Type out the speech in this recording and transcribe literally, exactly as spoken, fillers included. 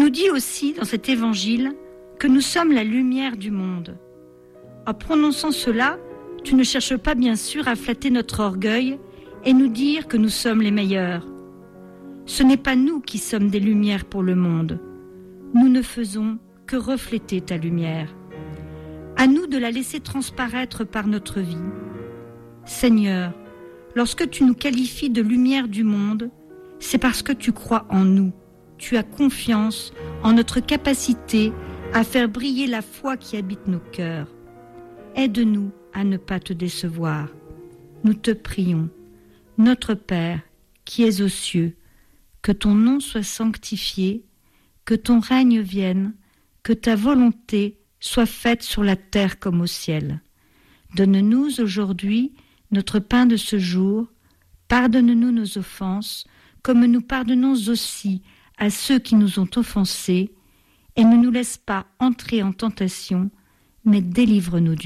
nous dis aussi dans cet évangile que nous sommes la lumière du monde. En prononçant cela, tu ne cherches pas bien sûr à flatter notre orgueil et nous dire que nous sommes les meilleurs. Ce n'est pas nous qui sommes des lumières pour le monde. Nous ne faisons que refléter ta lumière. À nous de la laisser transparaître par notre vie. Seigneur, lorsque tu nous qualifies de lumière du monde, c'est parce que tu crois en nous. Tu as confiance en notre capacité à faire briller la foi qui habite nos cœurs. Aide-nous à ne pas te décevoir. Nous te prions. Notre Père, qui es aux cieux, que ton nom soit sanctifié, que ton règne vienne, que ta volonté soit faite sur la terre comme au ciel. Donne-nous aujourd'hui notre pain de ce jour. Pardonne-nous nos offenses, comme nous pardonnons aussi à ceux qui nous ont offensés, et ne nous laisse pas entrer en tentation, mais délivre-nous du